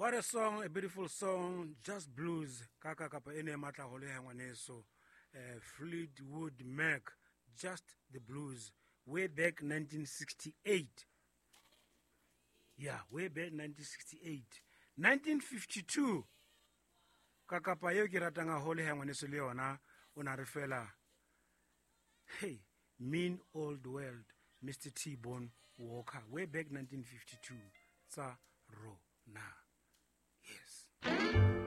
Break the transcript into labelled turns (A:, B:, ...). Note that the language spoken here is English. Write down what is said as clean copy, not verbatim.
A: What a song, a beautiful song, just blues. Kaka kapa ene matla hole hangwaneso. Fleetwood Mac, just the blues. Way back 1968. Yeah, way back 1968. 1952. Kakapa yo ki ratanga hole hangwaneso leona ona refela. Hey, Mean Old World, Mr. T-Bone Walker. Way back 1952. Sa ro na. Yes.